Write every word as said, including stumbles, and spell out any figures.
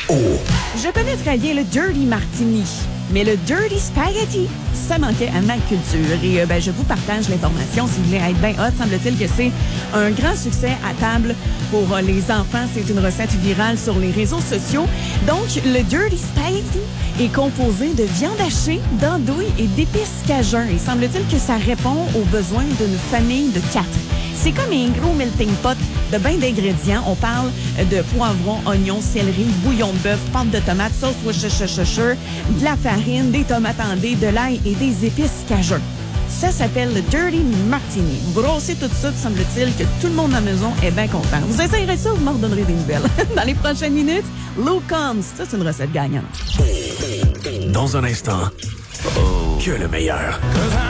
Oh. Je connais très bien le Dirty Martini, mais le Dirty Spaghetti, ça manquait à ma culture. Et euh, ben, je vous partage l'information si vous voulez être bien hot. Semble-t-il que c'est un grand succès à table pour euh, les enfants. C'est une recette virale sur les réseaux sociaux. Donc, le Dirty Spaghetti est composé de viande hachée, d'andouille et d'épices cajun. Et semble-t-il que ça répond aux besoins d'une famille de quatre. C'est comme un gros melting pot de bain d'ingrédients. On parle de poivrons, oignons, céleri, bouillon de bœuf, pâte de tomate, sauce Worcestershire, de la farine, des tomates en dés, de l'ail et des épices cajun. Ça s'appelle le Dirty Martini. Vous brossez tout ça, semble-t-il que tout le monde à la maison est bien content. Vous essayerez ça, vous m'en redonnerez des nouvelles. Dans les prochaines minutes, Lou Combs. Ça, c'est une recette gagnante. Dans un instant, oh. que le meilleur.